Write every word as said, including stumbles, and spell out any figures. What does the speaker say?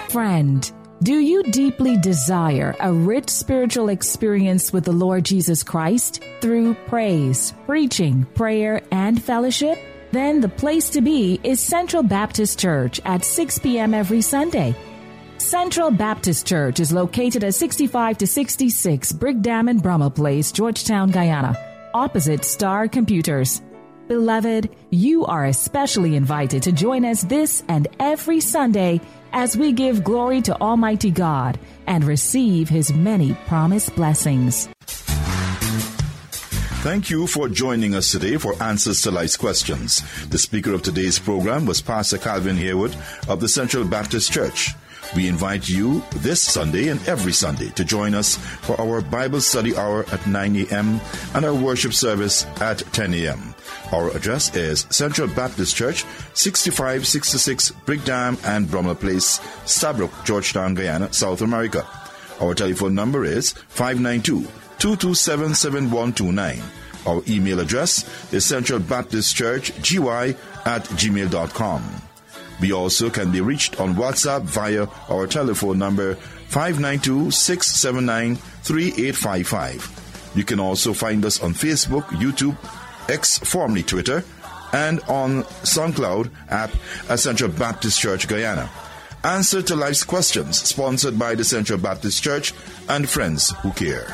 Friend, do you deeply desire a rich spiritual experience with the Lord Jesus Christ through praise, preaching, prayer, and fellowship? Then the place to be is Central Baptist Church at six p.m. every Sunday. Central Baptist Church is located at sixty-five to sixty-six Brickdam and Brummel Place, Georgetown, Guyana, opposite Star Computers. Beloved, you are especially invited to join us this and every Sunday as we give glory to Almighty God and receive His many promised blessings. Thank you for joining us today for Answers to Life's Questions. The speaker of today's program was Pastor Calvin Haywood of the Central Baptist Church. We invite you this Sunday and every Sunday to join us for our Bible study hour at nine a.m. and our worship service at ten a.m. Our address is Central Baptist Church, sixty-five sixty-six Brickdam and Brummel Place, Stabroek, Georgetown, Guyana, South America. Our telephone number is five nine two, two two seven, seven one two nine. Our email address is centralbaptistchurchgy at gmail dot com. We also can be reached on WhatsApp via our telephone number five nine two, six seven nine, three eight five five. You can also find us on Facebook, YouTube, X, formerly Twitter, and on SoundCloud app at Central Baptist Church, Guyana. Answer to Life's Questions, sponsored by the Central Baptist Church and friends who care.